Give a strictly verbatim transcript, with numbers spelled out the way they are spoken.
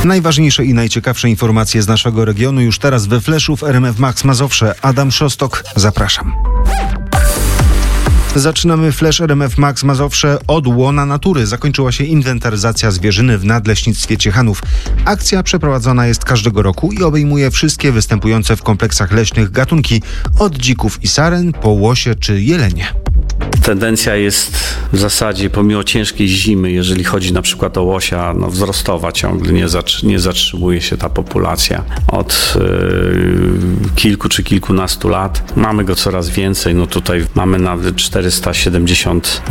Najważniejsze i najciekawsze informacje z naszego regionu już teraz we Fleszu w R M F Max Mazowsze. Adam Szostok, zapraszam. Zaczynamy Flash R M F Max Mazowsze od łona natury. Zakończyła się inwentaryzacja zwierzyny w Nadleśnictwie Ciechanów. Akcja przeprowadzona jest każdego roku i obejmuje wszystkie występujące w kompleksach leśnych gatunki, od dzików i saren po łosie czy jelenie. Tendencja jest w zasadzie, pomimo ciężkiej zimy, jeżeli chodzi na przykład o łosia, no wzrostowa ciągle, nie, zatr- nie zatrzymuje się ta populacja od yy, kilku czy kilkunastu lat. Mamy go coraz więcej, no tutaj mamy nawet czterysta siedemdziesiąt